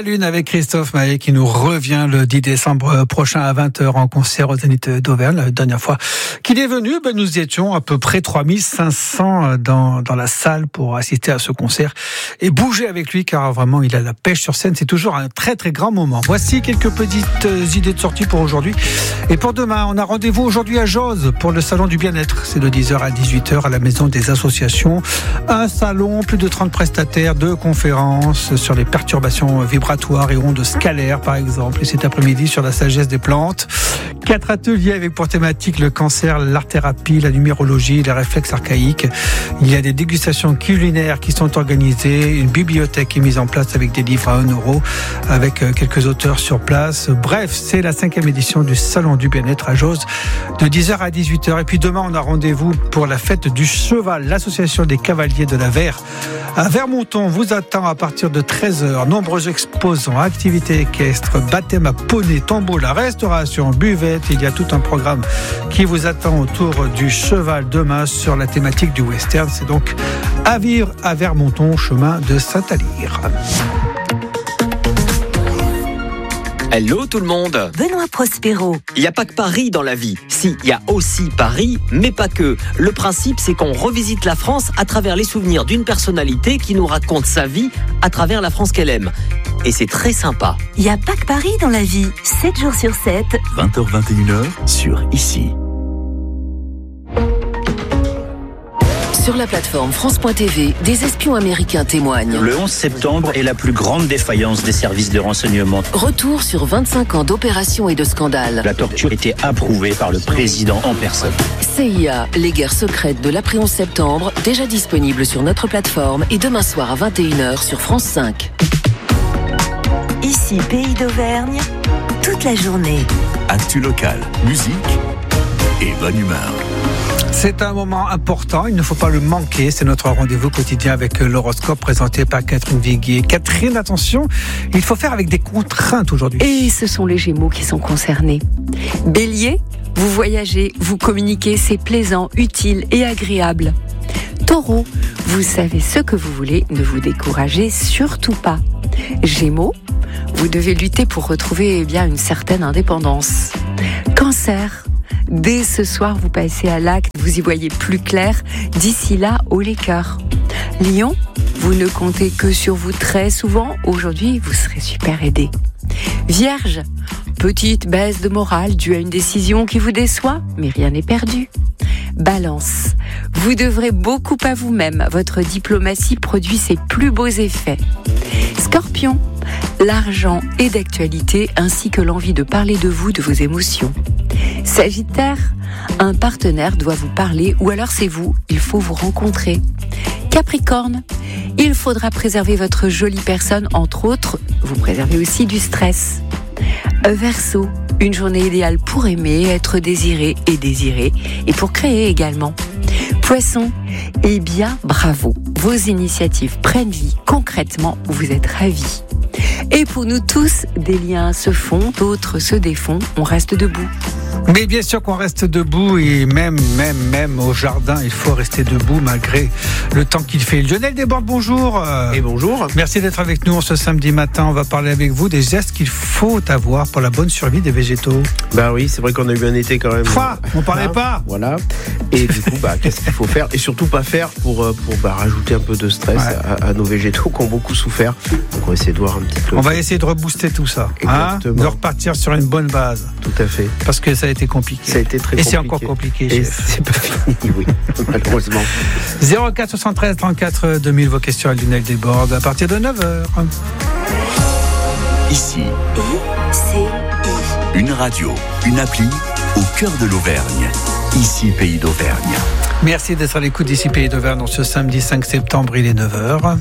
Lune avec Christophe Maé qui nous revient le 10 décembre prochain à 20h en concert au Zénith d'Auvergne. La dernière fois qu'il est venu, nous étions à peu près 3500 dans la salle pour assister à ce concert et bouger avec lui car vraiment il a la pêche sur scène. C'est toujours un très très grand moment. Voici quelques petites idées de sortie pour aujourd'hui et pour demain. On a rendez-vous aujourd'hui à Jose pour le salon du bien-être. C'est de 10h à 18h à la maison des associations. Un salon, plus de 30 prestataires, 2 conférences sur les perturbations vibratoires et ondes scalaires par exemple. Et cet après-midi sur la sagesse des plantes. 4 ateliers avec pour thématique le cancer, l'art-thérapie, la numérologie, les réflexes archaïques. Il y a des dégustations culinaires qui sont organisées. Une bibliothèque est mise en place avec des livres à 1 euro, avec quelques auteurs sur place. Bref, c'est la 5e édition du Salon du Bien-être à Jose, de 10h à 18h. Et puis demain, on a rendez-vous pour la fête du cheval. L'association des cavaliers de la Verre à Vermonton vous attend à partir de 13h. Nombreux exposants, activités équestres, baptême à poney, tombola, restauration, buvette. Il y a tout un programme qui vous attend autour du cheval demain sur la thématique du western. C'est donc à vivre à Vermonton, chemin de Saint-Alyre. Hello tout le monde. Benoît Prospero. Il n'y a pas que Paris dans la vie. Si, il y a aussi Paris, mais pas que. Le principe, c'est qu'on revisite la France à travers les souvenirs d'une personnalité qui nous raconte sa vie à travers la France qu'elle aime. Et c'est très sympa. Il n'y a pas que Paris dans la vie. 7 jours sur 7. 20h-21h sur ICI. Sur la plateforme France.tv, des espions américains témoignent. Le 11 septembre est la plus grande défaillance des services de renseignement. Retour sur 25 ans d'opérations et de scandales. La torture était approuvée par le président en personne. CIA, les guerres secrètes de l'après 11 septembre, déjà disponible sur notre plateforme et demain soir à 21h sur France 5. Ici, Pays d'Auvergne, toute la journée. Actu locale, musique et bonne humeur. C'est un moment important, il ne faut pas le manquer. C'est notre rendez-vous quotidien avec l'horoscope présenté par Catherine Viguier. Catherine, attention, il faut faire avec des contraintes aujourd'hui. Et ce sont les Gémeaux qui sont concernés. Bélier, vous voyagez, vous communiquez, c'est plaisant, utile et agréable. Taureau, vous savez ce que vous voulez, ne vous découragez surtout pas. Gémeaux, vous devez lutter pour retrouver une certaine indépendance. Cancer, dès ce soir, vous passez à l'acte, vous y voyez plus clair. D'ici là, haut les cœurs. Lion, vous ne comptez que sur vous très souvent. Aujourd'hui, vous serez super aidé. Vierge, petite baisse de morale due à une décision qui vous déçoit, mais rien n'est perdu. Balance, vous devrez beaucoup à vous-même. Votre diplomatie produit ses plus beaux effets. Scorpion, l'argent est d'actualité ainsi que l'envie de parler de vous, de vos émotions. Sagittaire, un partenaire doit vous parler ou alors c'est vous, il faut vous rencontrer. Capricorne, il faudra préserver votre jolie personne, entre autres, vous préservez aussi du stress. Verseau, une journée idéale pour aimer, être désiré et pour créer également. Poisson, eh bien bravo, vos initiatives prennent vie, concrètement vous êtes ravis. Et pour nous tous, des liens se font, d'autres se défont, on reste debout. Mais bien sûr qu'on reste debout et même au jardin, il faut rester debout malgré le temps qu'il fait. Lionel Desbordes, bonjour. Et bonjour. Merci d'être avec nous ce samedi matin. On va parler avec vous des gestes qu'il faut avoir pour la bonne survie des végétaux. Bah oui, c'est vrai qu'on a eu un été quand même. On parlait pas. Voilà. Et du coup, qu'est-ce qu'il faut faire ? Et surtout pas faire pour rajouter un peu de stress à nos végétaux qui ont beaucoup souffert. Donc on va essayer de voir un petit peu. On va essayer de rebooster tout ça. De repartir sur une bonne base. Tout à fait. Parce que ça a été compliqué. Ça a été très compliqué. Et c'est encore compliqué, et chef. C'est pas fini, oui, malheureusement. 04 73 34 2000, vos questions à Lionel Desbordes à partir de 9h. Ici, ICI. une radio, une appli au cœur de l'Auvergne. Ici, Pays d'Auvergne. Merci d'être à l'écoute d'ici Pays d'Auvergne ce samedi 5 septembre, il est 9h.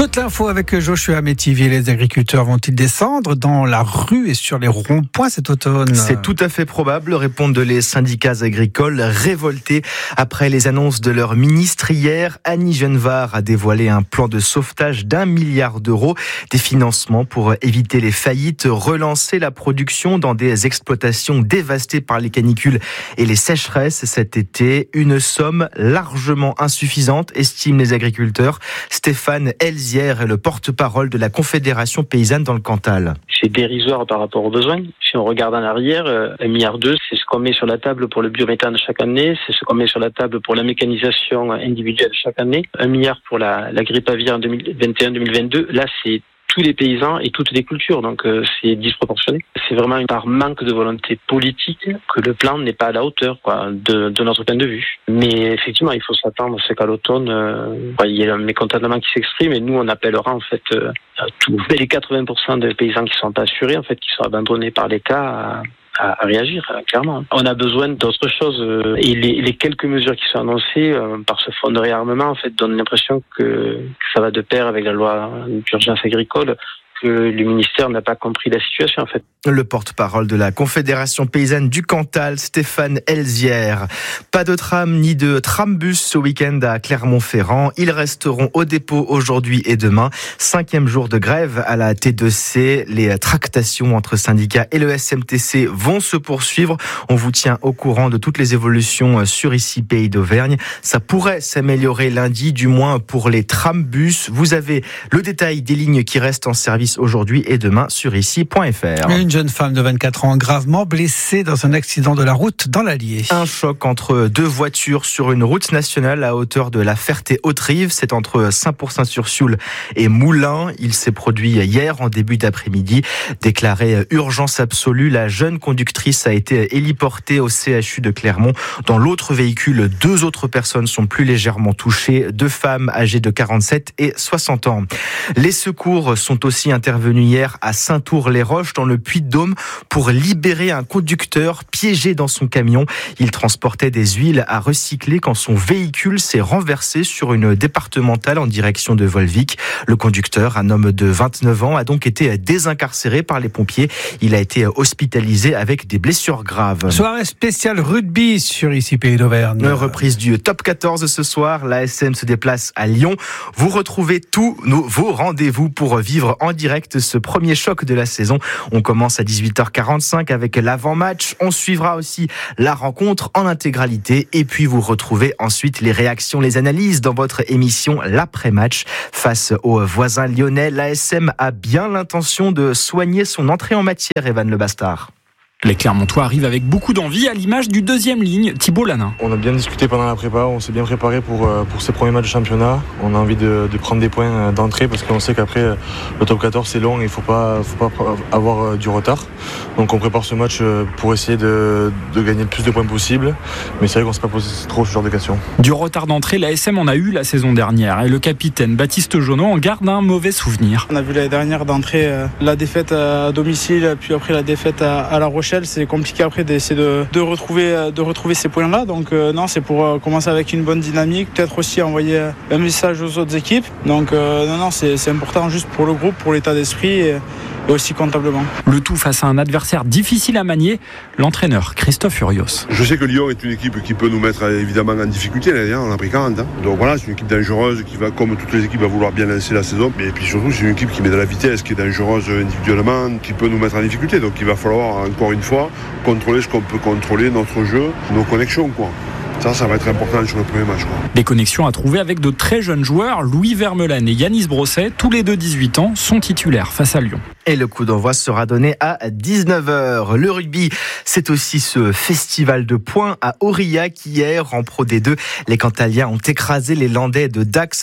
Toute l'info avec Joshua Métivier. Les agriculteurs vont-ils descendre dans la rue et sur les ronds-points cet automne ? C'est tout à fait probable, répondent les syndicats agricoles révoltés après les annonces de leur ministre hier. Annie Genevard a dévoilé un plan de sauvetage d'1 milliard d'euros, des financements pour éviter les faillites, relancer la production dans des exploitations dévastées par les canicules et les sécheresses cet été. Une somme largement insuffisante, estiment les agriculteurs. Stéphane Elzière est le porte-parole de la Confédération paysanne dans le Cantal. C'est dérisoire par rapport aux besoins. Si on regarde en arrière, 1,2 milliard, c'est ce qu'on met sur la table pour le biométhane chaque année, c'est ce qu'on met sur la table pour la mécanisation individuelle chaque année. 1 milliard pour la grippe aviaire en 2021-2022. Là, c'est tous les paysans et toutes les cultures, donc c'est disproportionné. C'est vraiment par manque de volonté politique que le plan n'est pas à la hauteur de notre point de vue. Mais effectivement, il faut s'attendre, c'est qu'à l'automne, il y a un mécontentement qui s'exprime et nous on appellera en fait tous les 80% des paysans qui sont pas assurés, en fait, qui sont abandonnés par l'État à réagir, clairement. On a besoin d'autre chose et les quelques mesures qui sont annoncées par ce fonds de réarmement en fait donnent l'impression que ça va de pair avec la loi d'urgence agricole, que le ministère n'a pas compris la situation en fait. Le porte-parole de la Confédération paysanne du Cantal, Stéphane Elzière. Pas de tram ni de trambus ce week-end à Clermont-Ferrand. Ils resteront au dépôt aujourd'hui et demain. 5e jour de grève à la T2C. Les tractations entre syndicats et le SMTC vont se poursuivre. On vous tient au courant de toutes les évolutions sur ici Pays d'Auvergne. Ça pourrait s'améliorer lundi, du moins pour les trambus. Vous avez le détail des lignes qui restent en service aujourd'hui et demain sur ici.fr. Une jeune femme de 24 ans gravement blessée dans un accident de la route dans l'Allier. Un choc entre deux voitures sur une route nationale à hauteur de la Ferté-Haute-Rive. C'est entre Saint-Pourçain-sur-Sioule et Moulins. Il s'est produit hier en début d'après-midi. Déclarée urgence absolue, la jeune conductrice a été héliportée au CHU de Clermont. Dans l'autre véhicule, 2 autres personnes sont plus légèrement touchées. 2 femmes âgées de 47 et 60 ans. Les secours sont aussi intervenus hier à Saint-Ours-les-Roches dans le Puy-de-Dôme pour libérer un conducteur piégé dans son camion. Il transportait des huiles à recycler quand son véhicule s'est renversé sur une départementale en direction de Volvic. Le conducteur, un homme de 29 ans, a donc été désincarcéré par les pompiers. Il a été hospitalisé avec des blessures graves. Soirée spéciale rugby sur ici Pays d'Auvergne. Reprise du top 14 ce soir. L'ASM se déplace à Lyon. Vous retrouvez tous vos rendez-vous pour vivre en direct ce premier choc de la saison. On commence à 18h45 avec l'avant-match. On suivra aussi la rencontre en intégralité. Et puis vous retrouvez ensuite les réactions, les analyses dans votre émission l'après-match. Face aux voisins lyonnais, l'ASM a bien l'intention de soigner son entrée en matière, Evan Le Bastard. Les Clermontois arrivent avec beaucoup d'envie, à l'image du deuxième ligne, Thibaut Lanin. On a bien discuté pendant la prépa, on s'est bien préparé pour ces premiers matchs de championnat. On a envie de prendre des points d'entrée parce qu'on sait qu'après le top 14 c'est long et il faut pas avoir du retard. Donc on prépare ce match pour essayer de gagner le plus de points possible. Mais c'est vrai qu'on ne s'est pas posé trop ce genre de questions. Du retard d'entrée, la SM en a eu la saison dernière et le capitaine Baptiste Jonot en garde un mauvais souvenir. On a vu l'année dernière d'entrée la défaite à domicile, puis après la défaite à La Rochelle. C'est compliqué après d'essayer de retrouver ces points-là. Donc non, c'est pour commencer avec une bonne dynamique, peut-être aussi envoyer un message aux autres équipes. Donc non, c'est important juste pour le groupe, pour l'état d'esprit et aussi comptablement. Le tout face à un adversaire difficile à manier, l'entraîneur Christophe Furios. Je sais que Lyon est une équipe qui peut nous mettre évidemment en difficulté. On a pris 40. Donc voilà, c'est une équipe dangereuse qui va, comme toutes les équipes, va vouloir bien lancer la saison. Mais puis surtout, c'est une équipe qui met de la vitesse, qui est dangereuse individuellement, qui peut nous mettre en difficulté. Donc il va falloir encore une fois contrôler ce qu'on peut contrôler, notre jeu, nos connexions, quoi. Ça va être important sur le premier match. Des connexions à trouver avec de très jeunes joueurs, Louis Vermeulen et Yanis Brosset, tous les deux 18 ans, sont titulaires face à Lyon. Et le coup d'envoi sera donné à 19h. Le rugby, c'est aussi ce festival de points à Aurillac hier en Pro D2. Les Cantaliens ont écrasé les Landais de Dax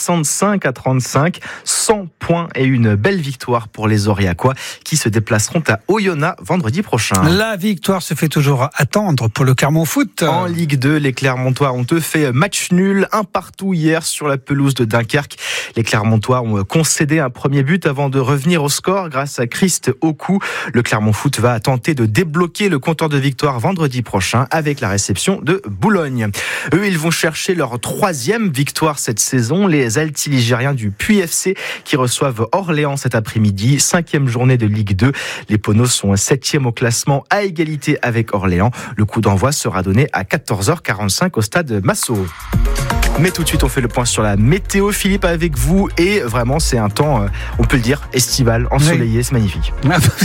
65-35, 100 points et une belle victoire pour les Aurillacois qui se déplaceront à Oyonnax vendredi prochain. La victoire se fait toujours attendre pour le Clermont Foot. En Ligue 2, Les Clermontois ont fait match nul, 1-1 hier sur la pelouse de Dunkerque. Les Clermontois ont concédé un premier but avant de revenir au score grâce à Christ Oku. Le Clermont Foot va tenter de débloquer le compteur de victoire vendredi prochain avec la réception de Boulogne. Eux, ils vont chercher leur 3e victoire cette saison. Les Altiligériens du Puy FC qui reçoivent Orléans cet après-midi, 5e journée de Ligue 2. Les Ponos sont 7e au classement à égalité avec Orléans. Le coup d'envoi sera donné à 14h45 au stade Massot. Mais tout de suite, on fait le point sur la météo. Philippe, avec vous. Et vraiment, c'est un temps, on peut le dire, estival, ensoleillé. Oui. C'est magnifique.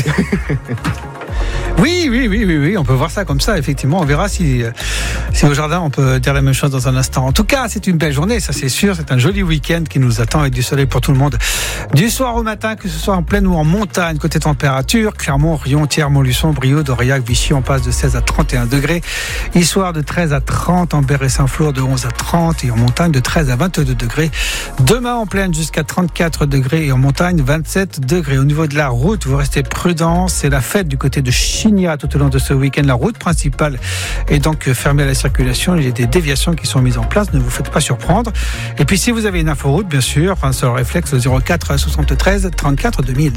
Oui, on peut voir ça comme ça, effectivement. On verra si au jardin, on peut dire la même chose dans un instant. En tout cas, c'est une belle journée, ça c'est sûr. C'est un joli week-end qui nous attend avec du soleil pour tout le monde. Du soir au matin, que ce soit en plaine ou en montagne, côté température, Clermont, Rion, Thiers, Montluçon, Brioude, d'Aurillac, Vichy, on passe de 16 à 31 degrés. Issoire de 13 à 30, Ambert et Saint-Flour de 11 à 30 et en montagne de 13 à 22 degrés. Demain en plaine jusqu'à 34 degrés et en montagne 27 degrés. Au niveau de la route, vous restez prudents. C'est la fête du côté de Chigna tout au long de ce week-end. La route principale est donc fermée à la circulation. Il y a des déviations qui sont mises en place. Ne vous faites pas surprendre. Et puis si vous avez une inforoute, bien sûr, sur le réflexe 04 73 34 2000.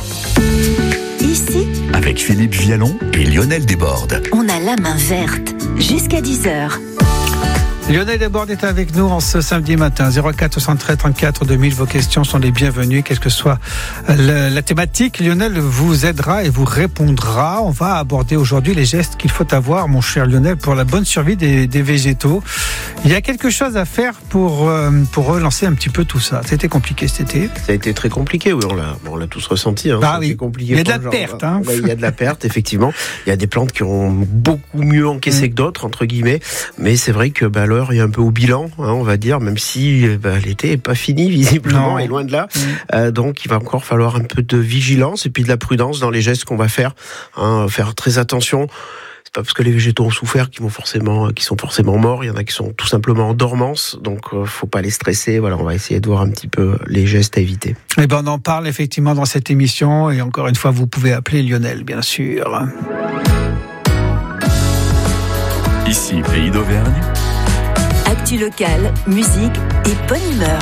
Ici, avec Philippe Vialon et Lionel Desbordes. On a la main verte jusqu'à 10h. Lionel Desbordes est avec nous en ce samedi matin. 04 73 34 2000. Vos questions sont les bienvenues, quelle que soit la thématique. Lionel vous aidera et vous répondra. On va aborder aujourd'hui les gestes qu'il faut avoir, mon cher Lionel, pour la bonne survie des végétaux. Il y a quelque chose à faire pour relancer un petit peu tout ça. C'était compliqué cet été. Ça a été très compliqué, oui, on l'a tous ressenti. Oui. Compliqué. Il y a de la perte. Il y a de la perte, effectivement. Il y a des plantes qui ont beaucoup mieux encaissé que d'autres, entre guillemets. Mais c'est vrai que l'heure est un peu au bilan, on va dire, même si l'été n'est pas fini, visiblement, et loin de là. Donc, il va encore falloir un peu de vigilance et puis de la prudence dans les gestes qu'on va faire. Faire très attention. C'est pas parce que les végétaux ont souffert qu'ils sont forcément morts. Il y en a qui sont tout simplement en dormance. Donc, faut pas les stresser. Voilà, on va essayer de voir un petit peu les gestes à éviter. Eh ben, on en parle effectivement dans cette émission. Et encore une fois, vous pouvez appeler Lionel, bien sûr. Ici, Pays d'Auvergne. Actu locale, musique et bonne humeur.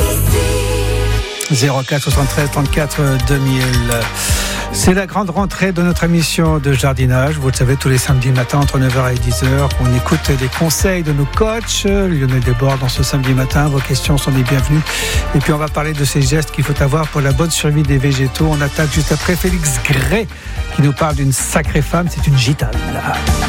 04 73 34 2000. C'est la grande rentrée de notre émission de jardinage. Vous le savez, tous les samedis matins entre 9h et 10h, on écoute les conseils de nos coachs. Lionel Desbordes, dans ce samedi matin, vos questions sont les bienvenues. Et puis on va parler de ces gestes qu'il faut avoir pour la bonne survie des végétaux. On attaque juste après Félix Gray qui nous parle d'une sacrée femme, c'est une gitane.